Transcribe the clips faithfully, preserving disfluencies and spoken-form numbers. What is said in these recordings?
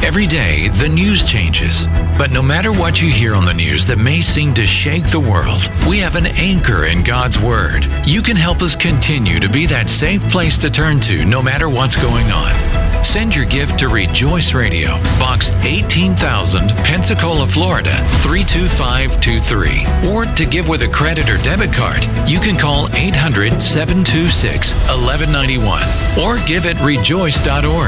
Every day, the news changes. But no matter what you hear on the news that may seem to shake the world, we have an anchor in God's Word. You can help us continue to be that safe place to turn to no matter what's going on. Send your gift to Rejoice Radio, Box eighteen thousand, Pensacola, Florida, three two five two three. Or to give with a credit or debit card, you can call eight hundred, seven two six, one one nine one or give at rejoice dot org.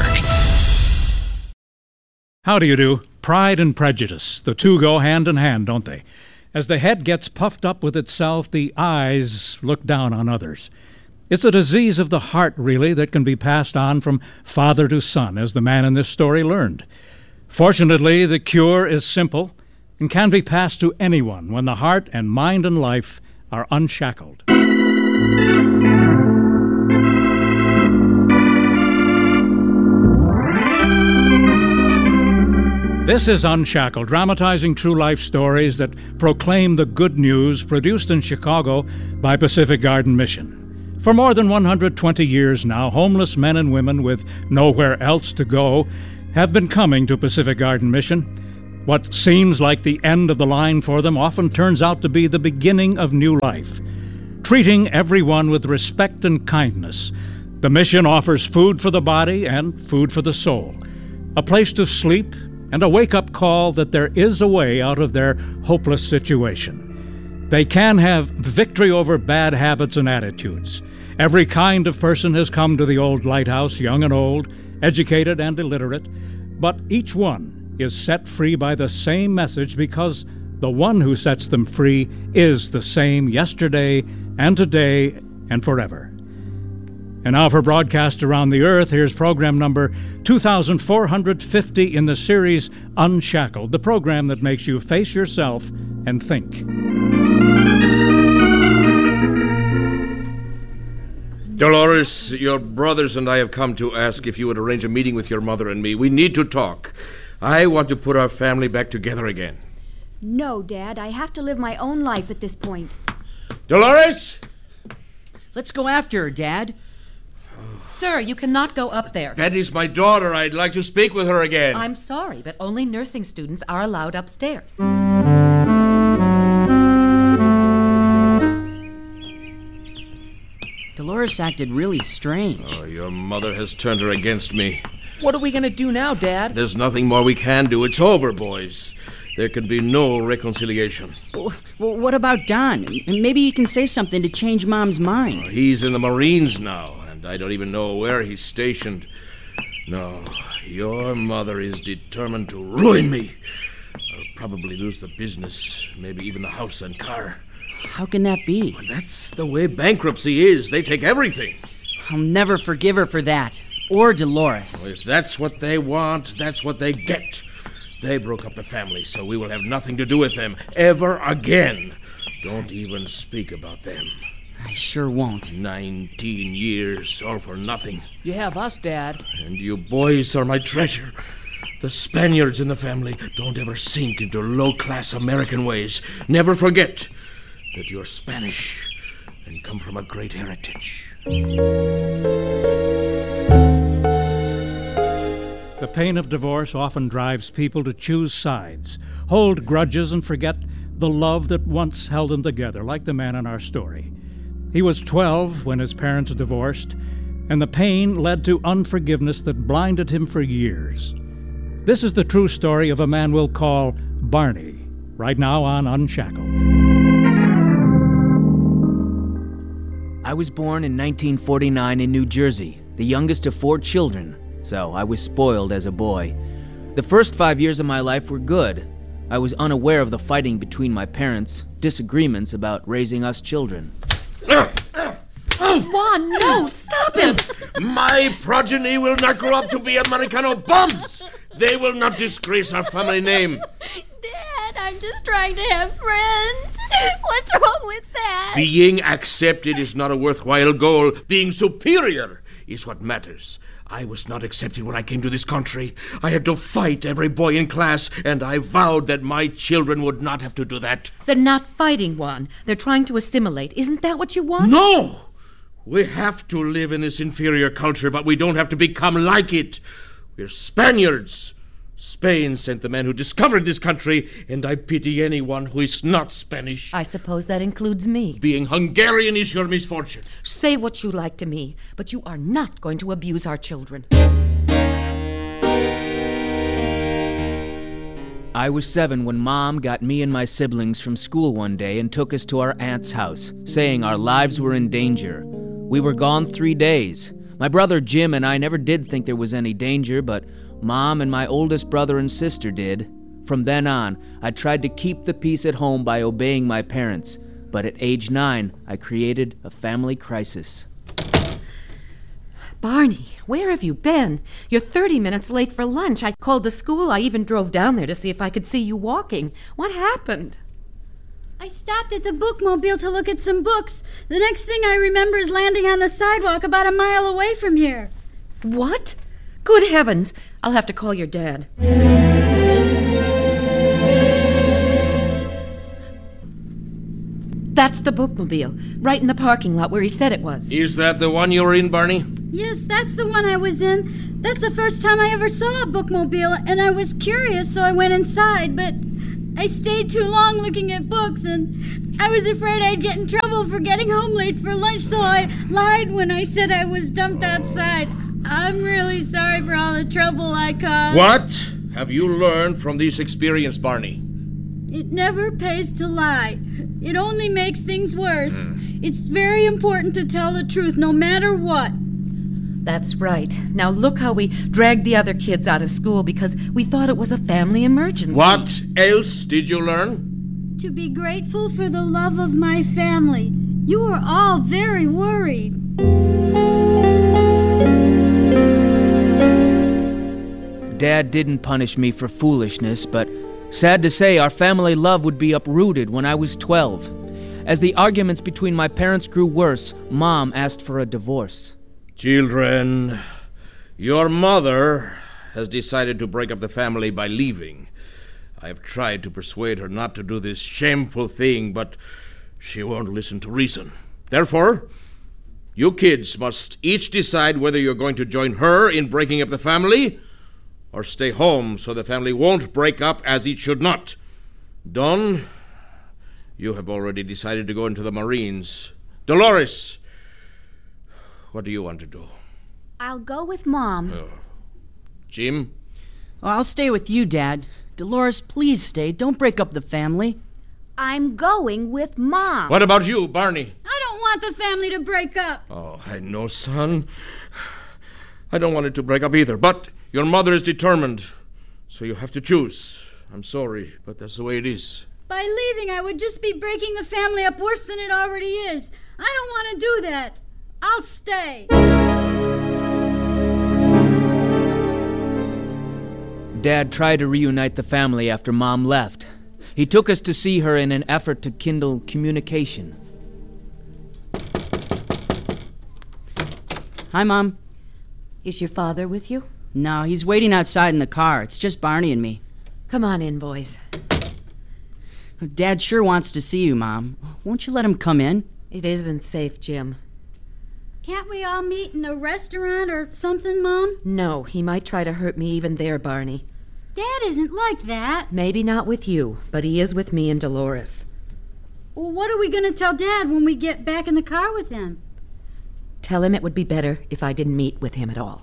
How do you do? Pride and prejudice. The two go hand in hand, don't they? As the head gets puffed up with itself, the eyes look down on others. It's a disease of the heart, really, that can be passed on from father to son, as the man in this story learned. Fortunately, the cure is simple and can be passed to anyone when the heart and mind and life are unshackled. This is Unshackled, dramatizing true life stories that proclaim the good news, produced in Chicago by Pacific Garden Mission. For more than one hundred twenty years now, homeless men and women with nowhere else to go have been coming to Pacific Garden Mission. What seems like the end of the line for them often turns out to be the beginning of new life. Treating everyone with respect and kindness, the mission offers food for the body and food for the soul, a place to sleep, and a wake-up call that there is a way out of their hopeless situation. They can have victory over bad habits and attitudes. Every kind of person has come to the old lighthouse, young and old, educated and illiterate, but each one is set free by the same message because the one who sets them free is the same yesterday and today and forever. And now for broadcast around the earth, here's program number two thousand four hundred fifty in the series Unshackled, the program that makes you face yourself and think. Dolores, your brothers and I have come to ask if you would arrange a meeting with your mother and me. We need to talk. I want to put our family back together again. No, Dad. I have to live my own life at this point. Dolores? Let's go after her, Dad. Sir, you cannot go up there. That is my daughter. I'd like to speak with her again. I'm sorry, but only nursing students are allowed upstairs. Dolores acted really strange. Oh, your mother has turned her against me. What are we going to do now, Dad? There's nothing more we can do. It's over, boys. There can be no reconciliation. Well, what about Don? Maybe you can say something to change Mom's mind. Oh, he's in the Marines now, and I don't even know where he's stationed. No, your mother is determined to ruin me. I'll probably lose the business, maybe even the house and car. How can that be? Well, that's the way bankruptcy is. They take everything. I'll never forgive her for that. Or Dolores. Well, if that's what they want, that's what they get. They broke up the family, so we will have nothing to do with them ever again. Don't even speak about them. I sure won't. Nineteen years, all for nothing. You have us, Dad. And you boys are my treasure. The Spaniards in the family. Don't ever sink into low-class American ways. Never forget that you're Spanish and come from a great heritage. The pain of divorce often drives people to choose sides, hold grudges, and forget the love that once held them together, like the man in our story. He was twelve when his parents divorced, and the pain led to unforgiveness that blinded him for years. This is the true story of a man we'll call Barney, right now on Unshackled. I was born in nineteen forty-nine in New Jersey, the youngest of four children, so I was spoiled as a boy. The first five years of my life were good. I was unaware of the fighting between my parents, disagreements about raising us children. Juan, no, stop it! My progeny will not grow up to be Americano bums! They will not disgrace our family name. Dad, I'm just trying to have friends. What's wrong with that? Being accepted is not a worthwhile goal. Being superior is what matters. I was not accepted when I came to this country. I had to fight every boy in class, and I vowed that my children would not have to do that. They're not fighting, Juan. They're trying to assimilate. Isn't that what you want? No! We have to live in this inferior culture, but we don't have to become like it. We're Spaniards, Spain sent the man who discovered this country, and I pity anyone who is not Spanish. I suppose that includes me. Being Hungarian is your misfortune. Say what you like to me, but you are not going to abuse our children. I was seven when Mom got me and my siblings from school one day and took us to our aunt's house, saying our lives were in danger. We were gone three days. My brother Jim and I never did think there was any danger, but Mom and my oldest brother and sister did. From then on, I tried to keep the peace at home by obeying my parents, but at age nine, I created a family crisis. Barney, where have you been? You're thirty minutes late for lunch. I called the school. I even drove down there to see if I could see you walking. What happened? I stopped at the bookmobile to look at some books. The next thing I remember is landing on the sidewalk about a mile away from here. What? Good heavens! I'll have to call your dad. That's the bookmobile, right in the parking lot where he said it was. Is that the one you were in, Barney? Yes, that's the one I was in. That's the first time I ever saw a bookmobile, and I was curious, so I went inside, but I stayed too long looking at books, and I was afraid I'd get in trouble for getting home late for lunch, so I lied when I said I was dumped outside. I'm really sorry for all the trouble I caused. What have you learned from this experience, Barney? It never pays to lie. It only makes things worse. Mm. It's very important to tell the truth, no matter what. That's right. Now look how we dragged the other kids out of school because we thought it was a family emergency. What else did you learn? To be grateful for the love of my family. You were all very worried. Dad didn't punish me for foolishness, but sad to say, our family love would be uprooted when I was twelve. As the arguments between my parents grew worse, Mom asked for a divorce. Children, your mother has decided to break up the family by leaving. I have tried to persuade her not to do this shameful thing, but she won't listen to reason. Therefore, you kids must each decide whether you're going to join her in breaking up the family or stay home so the family won't break up as it should not. Don, you have already decided to go into the Marines. Dolores, what do you want to do? I'll go with Mom. Oh. Jim? Oh, I'll stay with you, Dad. Dolores, please stay. Don't break up the family. I'm going with Mom. What about you, Barney? I don't want the family to break up. Oh, I know, son. I don't want it to break up either, but your mother is determined, so you have to choose. I'm sorry, but that's the way it is. By leaving, I would just be breaking the family up worse than it already is. I don't want to do that. I'll stay. Dad tried to reunite the family after Mom left. He took us to see her in an effort to kindle communication. Hi, Mom. Is your father with you? No, he's waiting outside in the car. It's just Barney and me. Come on in, boys. Dad sure wants to see you, Mom. Won't you let him come in? It isn't safe, Jim. Can't we all meet in a restaurant or something, Mom? No, he might try to hurt me even there, Barney. Dad isn't like that. Maybe not with you, but he is with me and Dolores. Well, what are we going to tell Dad when we get back in the car with him? Tell him it would be better if I didn't meet with him at all.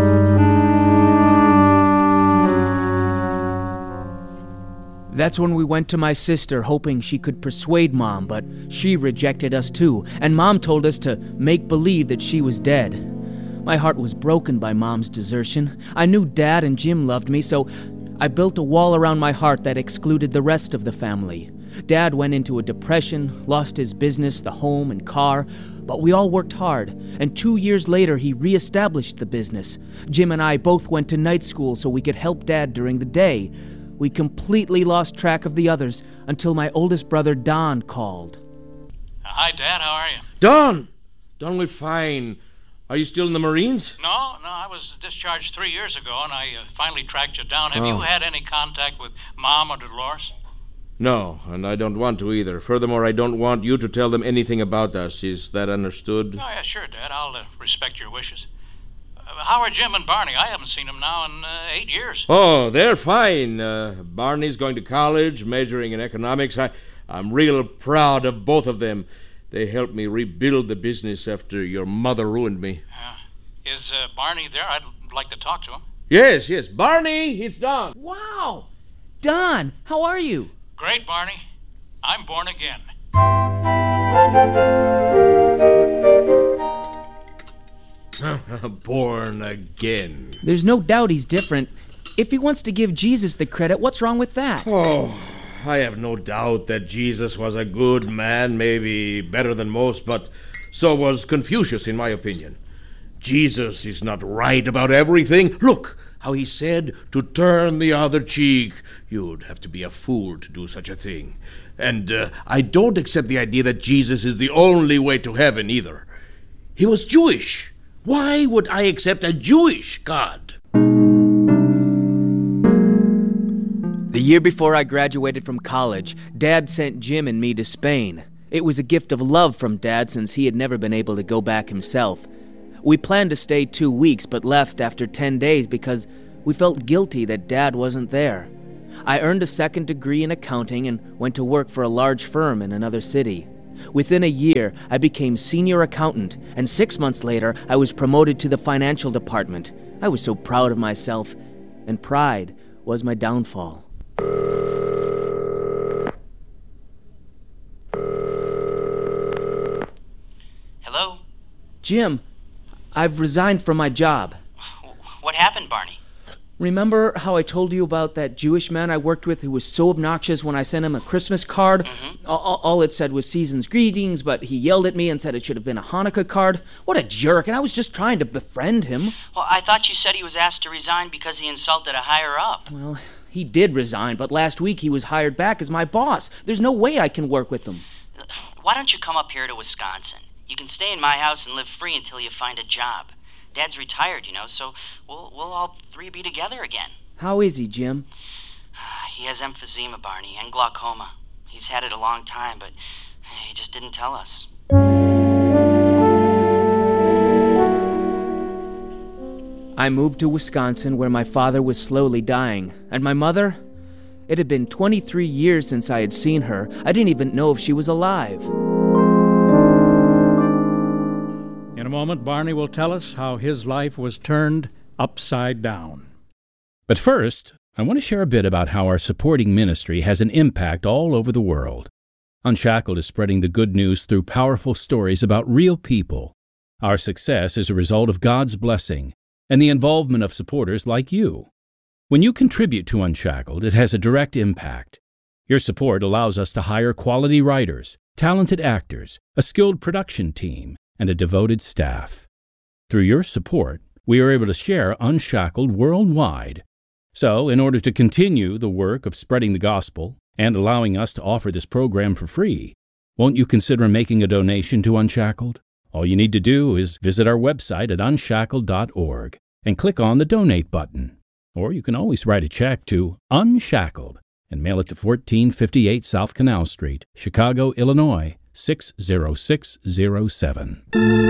That's when we went to my sister, hoping she could persuade Mom, but she rejected us too, and Mom told us to make believe that she was dead. My heart was broken by Mom's desertion. I knew Dad and Jim loved me, so I built a wall around my heart that excluded the rest of the family. Dad went into a depression, lost his business, the home and car, but we all worked hard, and two years later he reestablished the business. Jim and I both went to night school so we could help Dad during the day. We completely lost track of the others until my oldest brother, Don, called. Hi, Dad. How are you? Don! Don, we're fine. Are you still in the Marines? No, no. I was discharged three years ago, and I uh, finally tracked you down. Have Oh. you had any contact with Mom or Dolores? No, and I don't want to either. Furthermore, I don't want you to tell them anything about us. Is that understood? Oh, yeah, sure, Dad. I'll uh, respect your wishes. Uh, How are Jim and Barney? I haven't seen them now in uh, eight years. Oh, they're fine. Uh, Barney's going to college, majoring in economics. I, I'm real proud of both of them. They helped me rebuild the business after your mother ruined me. Uh, is uh, Barney there? I'd like to talk to him. Yes, yes. Barney, it's Don. Wow! Don, how are you? Great, Barney. I'm born again. Born again. There's no doubt he's different. If he wants to give Jesus the credit, what's wrong with that? Oh, I have no doubt that Jesus was a good man, maybe better than most, but so was Confucius, in my opinion. Jesus is not right about everything. Look how he said to turn the other cheek. You'd have to be a fool to do such a thing. And uh, I don't accept the idea that Jesus is the only way to heaven either. He was Jewish. Why would I accept a Jewish God? The year before I graduated from college, Dad sent Jim and me to Spain. It was a gift of love from Dad since he had never been able to go back himself. We planned to stay two weeks but left after ten days because we felt guilty that Dad wasn't there. I earned a second degree in accounting and went to work for a large firm in another city. Within a year, I became senior accountant, and six months later, I was promoted to the financial department. I was so proud of myself, and pride was my downfall. Hello? Jim, I've resigned from my job. What happened, Barney? Remember how I told you about that Jewish man I worked with who was so obnoxious when I sent him a Christmas card? Mm-hmm. All, all it said was season's greetings, but he yelled at me and said it should have been a Hanukkah card. What a jerk, and I was just trying to befriend him. Well, I thought you said he was asked to resign because he insulted a higher-up. Well, he did resign, but last week he was hired back as my boss. There's no way I can work with him. Why don't you come up here to Wisconsin? You can stay in my house and live free until you find a job. Dad's retired, you know, so we'll we'll all three be together again. How is he, Jim? He has emphysema, Barney, and glaucoma. He's had it a long time, but he just didn't tell us. I moved to Wisconsin where my father was slowly dying, and my mother? It had been twenty-three years since I had seen her. I didn't even know if she was alive. In a moment, Barney will tell us how his life was turned upside down. But first, I want to share a bit about how our supporting ministry has an impact all over the world. Unshackled is spreading the good news through powerful stories about real people. Our success is a result of God's blessing and the involvement of supporters like you. When you contribute to Unshackled, it has a direct impact. Your support allows us to hire quality writers, talented actors, a skilled production team, and a devoted staff. Through your support, we are able to share Unshackled worldwide. So, in order to continue the work of spreading the gospel and allowing us to offer this program for free, won't you consider making a donation to Unshackled? All you need to do is visit our website at unshackled dot org and click on the Donate button. Or you can always write a check to Unshackled and mail it to fourteen fifty-eight South Canal Street, Chicago, Illinois, six zero six zero seven.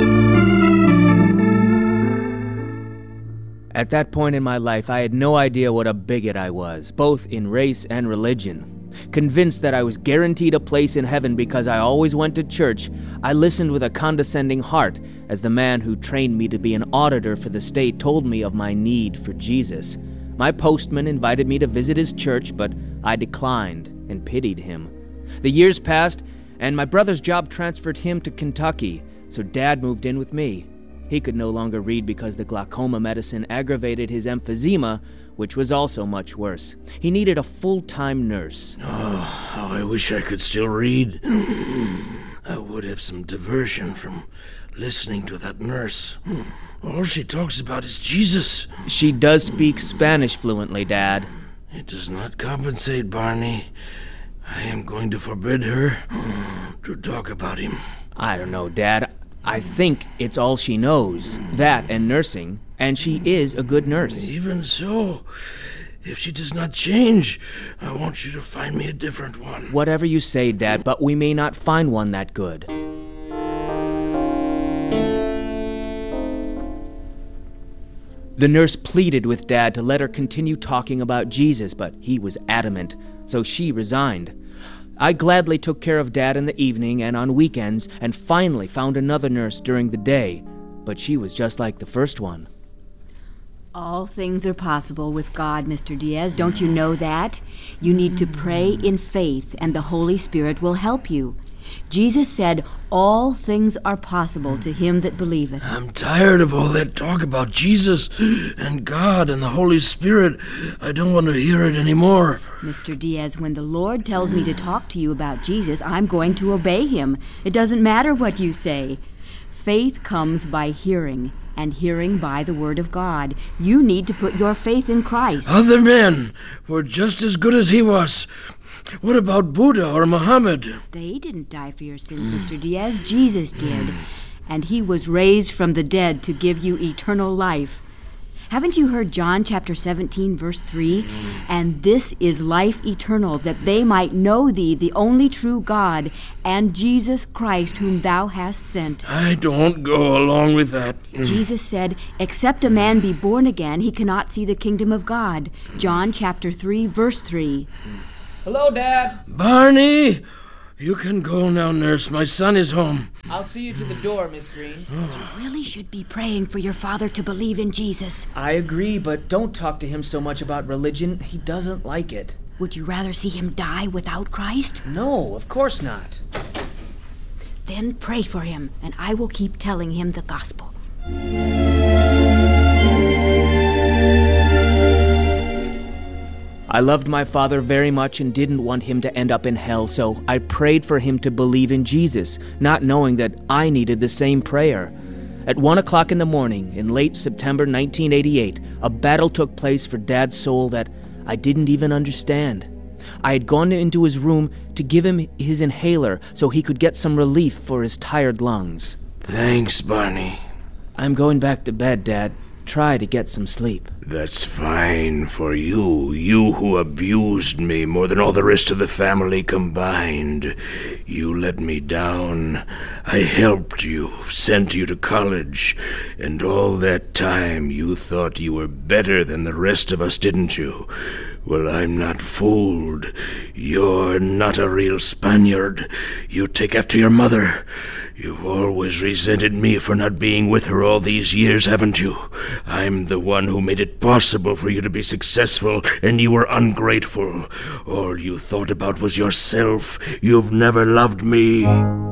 At that point in my life, I had no idea what a bigot I was, both in race and religion. Convinced that I was guaranteed a place in heaven because I always went to church, I listened with a condescending heart as the man who trained me to be an auditor for the state told me of my need for Jesus. My postman invited me to visit his church, but I declined and pitied him. The years passed, and my brother's job transferred him to Kentucky, so Dad moved in with me. He could no longer read because the glaucoma medicine aggravated his emphysema, which was also much worse. He needed a full-time nurse. Oh, how I wish I could still read. I would have some diversion from listening to that nurse. All she talks about is Jesus. She does speak Spanish fluently, Dad. It does not compensate, Barney. I am going to forbid her to talk about him. I don't know, Dad. I think it's all she knows. That and nursing. And she is a good nurse. Even so, if she does not change, I want you to find me a different one. Whatever you say, Dad, but we may not find one that good. The nurse pleaded with Dad to let her continue talking about Jesus, but he was adamant, so she resigned. I gladly took care of Dad in the evening and on weekends, and finally found another nurse during the day, but she was just like the first one. All things are possible with God, Mister Diaz. Don't you know that? You need to pray in faith, and the Holy Spirit will help you. Jesus said, all things are possible to him that believeth. I'm tired of all that talk about Jesus and God and the Holy Spirit. I don't want to hear it anymore. Mister Diaz, when the Lord tells me to talk to you about Jesus, I'm going to obey him. It doesn't matter what you say. Faith comes by hearing, and hearing by the word of God. You need to put your faith in Christ. Other men were just as good as he was. What about Buddha or Muhammad? They didn't die for your sins, Mister Diaz. Jesus did. And he was raised from the dead to give you eternal life. Haven't you heard John chapter seventeen, verse three? And this is life eternal, that they might know thee, the only true God, and Jesus Christ, whom thou hast sent. I don't go along with that. Jesus said, except a man be born again, he cannot see the kingdom of God. John chapter three, verse three. Hello, Dad. Barney! You can go now, nurse. My son is home. I'll see you to the door, Miss Green. You really should be praying for your father to believe in Jesus. I agree, but don't talk to him so much about religion. He doesn't like it. Would you rather see him die without Christ? No, of course not. Then pray for him, and I will keep telling him the gospel. I loved my father very much and didn't want him to end up in hell, so I prayed for him to believe in Jesus, not knowing that I needed the same prayer. At one o'clock in the morning, in late September nineteen eighty-eight, a battle took place for Dad's soul that I didn't even understand. I had gone into his room to give him his inhaler so he could get some relief for his tired lungs. Thanks, Barney. I'm going back to bed, Dad. Try to get some sleep. That's fine for you, you who abused me more than all the rest of the family combined. You let me down. I helped you, sent you to college, and all that time you thought you were better than the rest of us, didn't you? Well, I'm not fooled. You're not a real Spaniard. You take after your mother. You've always resented me for not being with her all these years, haven't you? I'm the one who made it possible for you to be successful, and you were ungrateful. All you thought about was yourself. You've never loved me.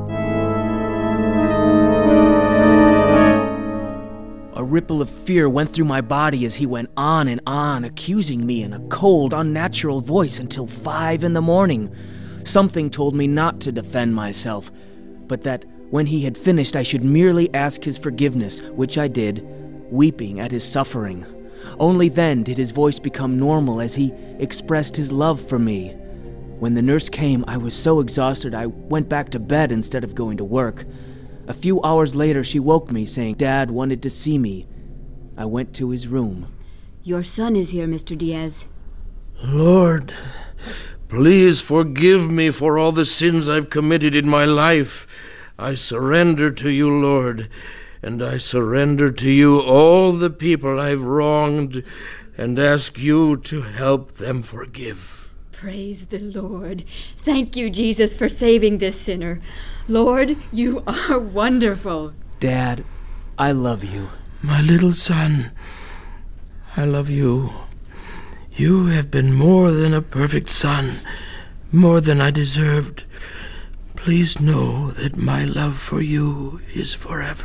A ripple of fear went through my body as he went on and on, accusing me in a cold, unnatural voice until five in the morning. Something told me not to defend myself, but that when he had finished, I should merely ask his forgiveness, which I did, weeping at his suffering. Only then did his voice become normal as he expressed his love for me. When the nurse came, I was so exhausted I went back to bed instead of going to work. A few hours later, she woke me, saying Dad wanted to see me. I went to his room. Your son is here, Mister Diaz. Lord, please forgive me for all the sins I've committed in my life. I surrender to you, Lord, and I surrender to you all the people I've wronged, and ask you to help them forgive. Praise the Lord. Thank you, Jesus, for saving this sinner. Lord, you are wonderful. Dad, I love you. My little son, I love you. You have been more than a perfect son, more than I deserved. Please know that my love for you is forever.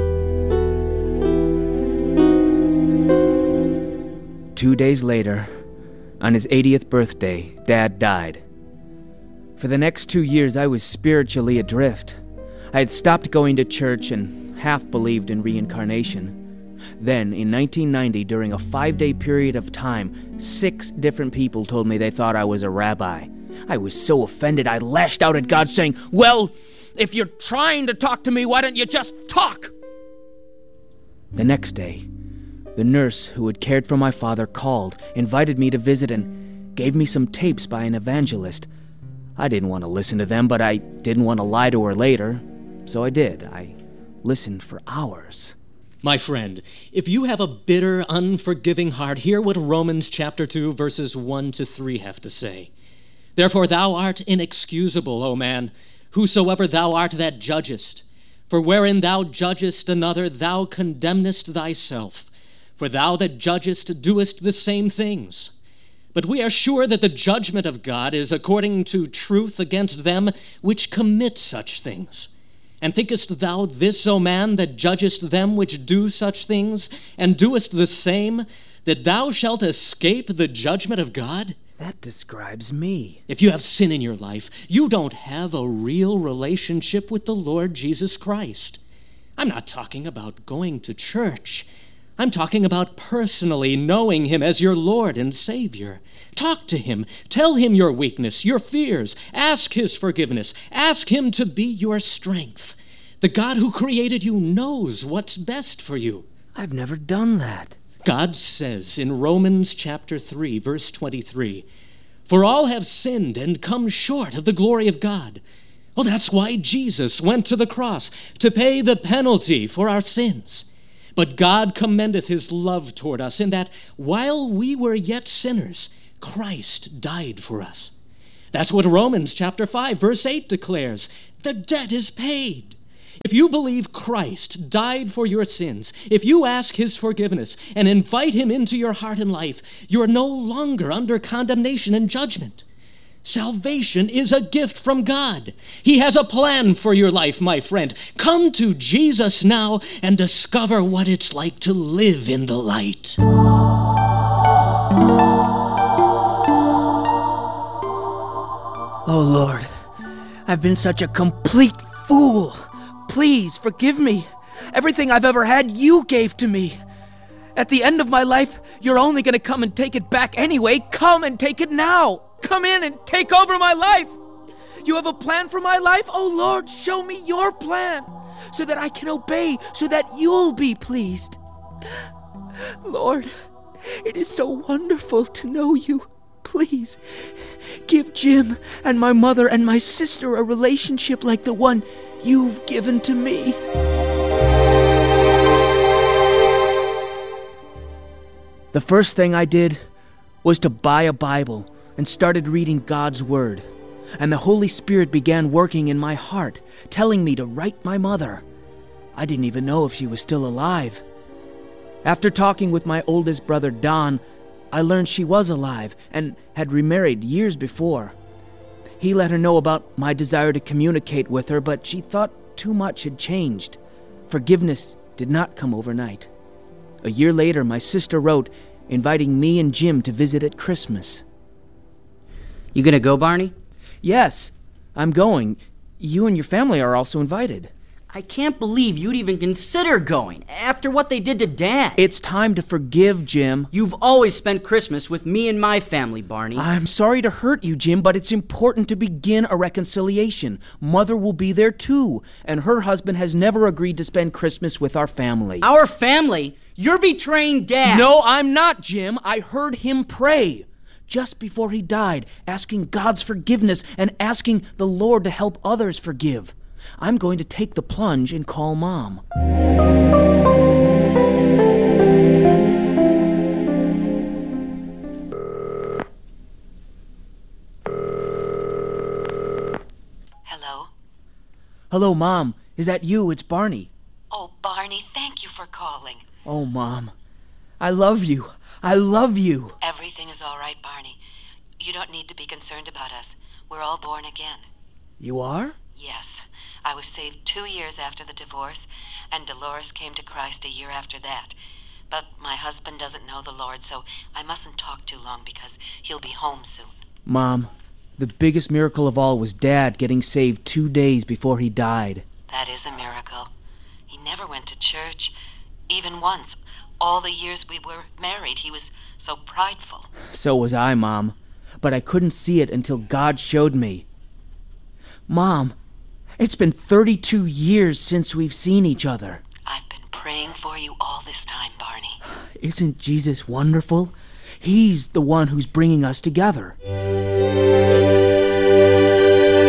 Two days later, on his eightieth birthday, Dad died. For the next two years, I was spiritually adrift. I had stopped going to church and half believed in reincarnation. Then, in nineteen ninety, during a five-day period of time, six different people told me they thought I was a rabbi. I was so offended, I lashed out at God, saying, "Well, if you're trying to talk to me, why don't you just talk?" The next day, the nurse who had cared for my father called, invited me to visit, and gave me some tapes by an evangelist. I didn't want to listen to them, but I didn't want to lie to her later, so I did. I listened for hours. My friend, if you have a bitter, unforgiving heart, hear what Romans chapter two, verses one to three have to say. Therefore thou art inexcusable, O man, whosoever thou art that judgest. For wherein thou judgest another, thou condemnest thyself. For thou that judgest doest the same things. But we are sure that the judgment of God is according to truth against them which commit such things. And thinkest thou this, O man, that judgest them which do such things, and doest the same, that thou shalt escape the judgment of God? That describes me. If you have sin in your life, you don't have a real relationship with the Lord Jesus Christ. I'm not talking about going to church. I'm talking about personally knowing him as your Lord and Savior. Talk to him. Tell him your weakness, your fears. Ask his forgiveness. Ask him to be your strength. The God who created you knows what's best for you. I've never done that. God says in Romans chapter three, verse twenty-three, "For all have sinned and come short of the glory of God." Well, that's why Jesus went to the cross, to pay the penalty for our sins. But God commendeth his love toward us in that while we were yet sinners, Christ died for us. That's what Romans chapter five, verse eight declares. The debt is paid. If you believe Christ died for your sins, if you ask his forgiveness and invite him into your heart and life, you're no longer under condemnation and judgment. Salvation is a gift from God. He has a plan for your life, my friend. Come to Jesus now and discover what it's like to live in the light. Oh, Lord, I've been such a complete fool. Please forgive me. Everything I've ever had, you gave to me. At the end of my life, you're only going to come and take it back anyway. Come and take it now. Come in and take over my life. You have a plan for my life? Oh, Lord, show me your plan so that I can obey, so that you'll be pleased. Lord, it is so wonderful to know you. Please, give Jim and my mother and my sister a relationship like the one you've given to me. The first thing I did was to buy a Bible and started reading God's Word. And the Holy Spirit began working in my heart, telling me to write my mother. I didn't even know if she was still alive. After talking with my oldest brother, Don, I learned she was alive and had remarried years before. He let her know about my desire to communicate with her, but she thought too much had changed. Forgiveness did not come overnight. A year later, my sister wrote, inviting me and Jim to visit at Christmas. You gonna go, Barney? Yes, I'm going. You and your family are also invited. I can't believe you'd even consider going after what they did to Dad. It's time to forgive, Jim. You've always spent Christmas with me and my family, Barney. I'm sorry to hurt you, Jim, but it's important to begin a reconciliation. Mother will be there too, and her husband has never agreed to spend Christmas with our family. Our family? You're betraying Dad. No, I'm not, Jim. I heard him pray just before he died, asking God's forgiveness and asking the Lord to help others forgive. I'm going to take the plunge and call Mom. Hello? Hello, Mom. Is that you? It's Barney. Oh, Barney, thank you for calling. Oh, Mom. I love you. I love you. Everything is all right, Barney. You don't need to be concerned about us. We're all born again. You are? Yes. I was saved two years after the divorce, and Dolores came to Christ a year after that. But my husband doesn't know the Lord, so I mustn't talk too long because he'll be home soon. Mom, the biggest miracle of all was Dad getting saved two days before he died. That is a miracle. He never went to church, even once. All the years we were married, he was so prideful. So was I, Mom. But I couldn't see it until God showed me. Mom, it's been thirty-two years since we've seen each other. I've been praying for you all this time, Barney. Isn't Jesus wonderful? He's the one who's bringing us together.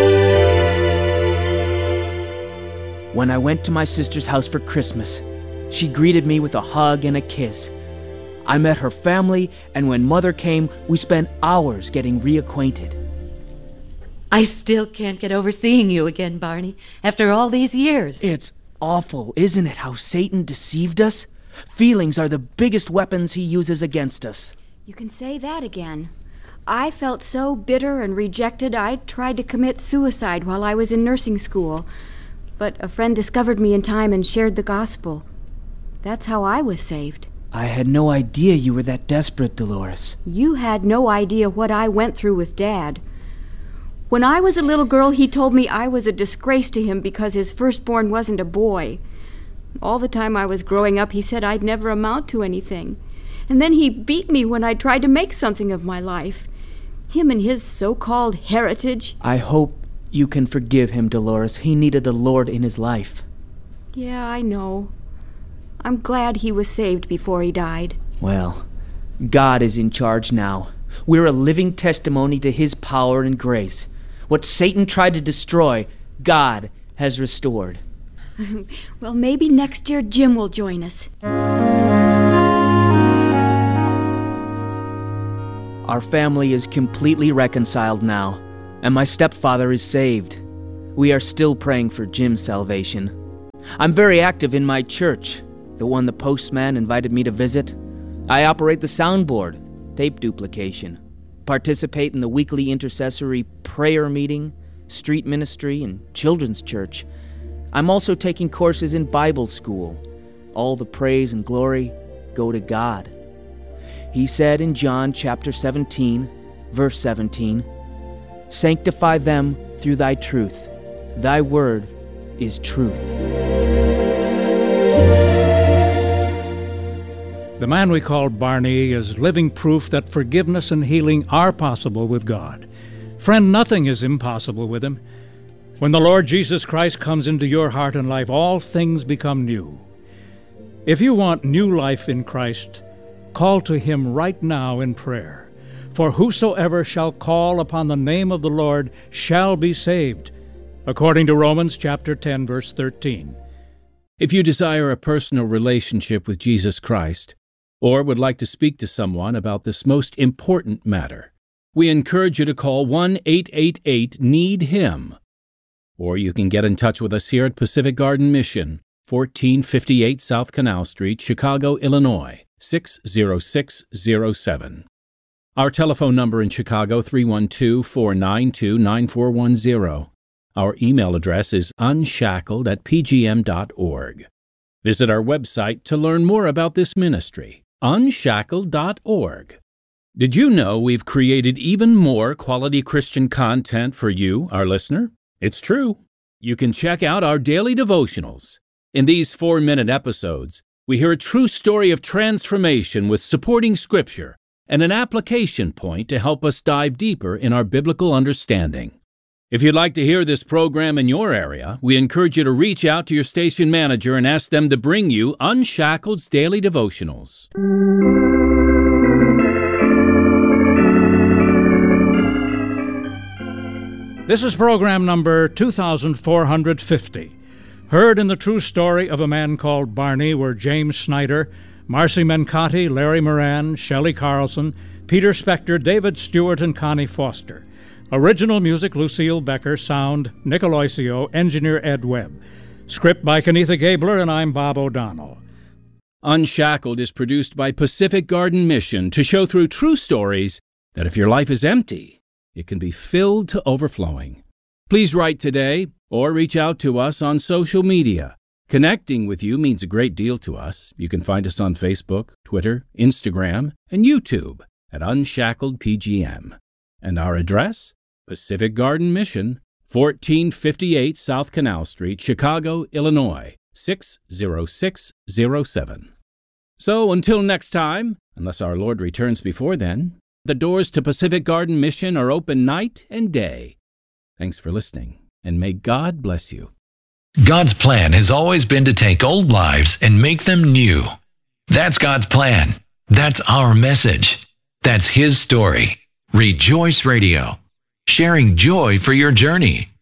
When I went to my sister's house for Christmas, She greeted me with a hug and a kiss. I met her family, and when Mother came, we spent hours getting reacquainted. I still can't get over seeing you again, Barney, after all these years. It's awful, isn't it, how Satan deceived us? Feelings are the biggest weapons he uses against us. You can say that again. I felt so bitter and rejected, I tried to commit suicide while I was in nursing school. But a friend discovered me in time and shared the gospel. That's how I was saved. I had no idea you were that desperate, Dolores. You had no idea what I went through with Dad. When I was a little girl, he told me I was a disgrace to him because his firstborn wasn't a boy. All the time I was growing up, he said I'd never amount to anything. And then he beat me when I tried to make something of my life. Him and his so-called heritage. I hope you can forgive him, Dolores. He needed the Lord in his life. Yeah, I know. I'm glad he was saved before he died. Well, God is in charge now. We're a living testimony to his power and grace. What Satan tried to destroy, God has restored. Well, maybe next year Jim will join us. Our family is completely reconciled now, and my stepfather is saved. We are still praying for Jim's salvation. I'm very active in my church, the one the postman invited me to visit. I operate the soundboard, tape duplication, participate in the weekly intercessory prayer meeting, street ministry, and children's church. I'm also taking courses in Bible school. All the praise and glory go to God. He said in John chapter seventeen, verse seventeen, "Sanctify them through thy truth. Thy word is truth." The man we call Barney is living proof that forgiveness and healing are possible with God. Friend, nothing is impossible with him. When the Lord Jesus Christ comes into your heart and life, all things become new. If you want new life in Christ, call to him right now in prayer. For whosoever shall call upon the name of the Lord shall be saved, according to Romans chapter ten, verse thirteen. If you desire a personal relationship with Jesus Christ, or would like to speak to someone about this most important matter, we encourage you to call one eight eight eight need him. Or you can get in touch with us here at Pacific Garden Mission, fourteen fifty-eight South Canal Street, Chicago, Illinois, six zero six zero seven. Our telephone number in Chicago, three one two, four nine two, nine four one zero. Our email address is unshackled at p g m dot org. Visit our website to learn more about this ministry, unshackled dot org. Did you know we've created even more quality Christian content for you, our listener? It's true. You can check out our daily devotionals. In these four-minute episodes, we hear a true story of transformation with supporting scripture and an application point to help us dive deeper in our biblical understanding. If you'd like to hear this program in your area, we encourage you to reach out to your station manager and ask them to bring you Unshackled's Daily Devotionals. This is program number two thousand four hundred fifty. Heard in the true story of a man called Barney were James Snyder, Marcy Mencotti, Larry Moran, Shelley Carlson, Peter Spector, David Stewart, and Connie Foster. Original music, Lucille Becker. Sound, Nick Aloisio. Engineer, Ed Webb. Script by Kenitha Gabler, and I'm Bob O'Donnell. Unshackled is produced by Pacific Garden Mission to show through true stories that if your life is empty, it can be filled to overflowing. Please write today or reach out to us on social media. Connecting with you means a great deal to us. You can find us on Facebook, Twitter, Instagram, and YouTube at Unshackled P G M. And our address? Pacific Garden Mission, fourteen fifty-eight South Canal Street, Chicago, Illinois, six zero six zero seven. So until next time, unless our Lord returns before then, the doors to Pacific Garden Mission are open night and day. Thanks for listening, and may God bless you. God's plan has always been to take old lives and make them new. That's God's plan. That's our message. That's His story. Rejoice Radio, sharing joy for your journey.